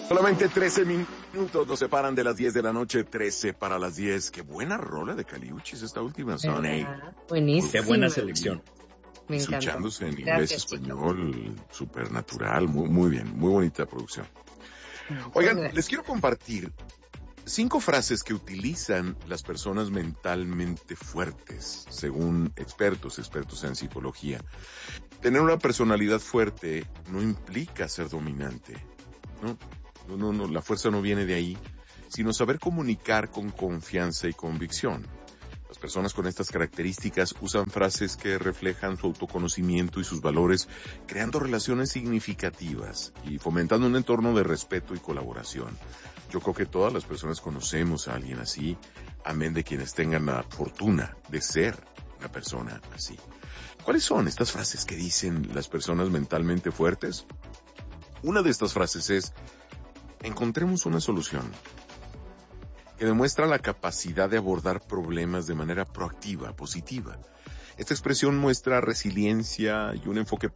Solamente 13 minutos nos separan de las 10 de la noche, 13 para las 10. Qué buena rola de Caliuchis esta última, Sonny. Qué buena Buenísima. selección. Me encantó. Switchándose en inglés, Gracias, Chico. español, súper natural, muy bien, muy bonita producción. Oigan, les quiero compartir 5 frases que utilizan las personas mentalmente fuertes, según expertos en psicología. Tener una personalidad fuerte no implica ser dominante, ¿no? No, la fuerza no viene de ahí, sino saber comunicar con confianza y convicción. Las personas con estas características usan frases que reflejan su autoconocimiento y sus valores, creando relaciones significativas y fomentando un entorno de respeto y colaboración. Yo creo que todas las personas conocemos a alguien así, amén de quienes tengan la fortuna de ser una persona así. ¿Cuáles son estas frases que dicen las personas mentalmente fuertes? Una de estas frases es: encontremos una solución, que demuestra la capacidad de abordar problemas de manera proactiva, positiva. Esta expresión muestra resiliencia y un enfoque